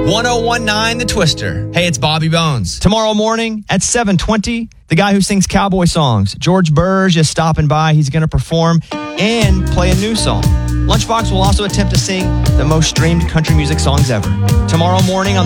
1019 The Twister. Hey, it's Bobby Bones. Tomorrow morning at 7:20, the guy who sings cowboy songs, George Burge, is stopping by. He's going to perform and play a new song. Lunchbox will also attempt to sing the most streamed country music songs ever. Tomorrow morning on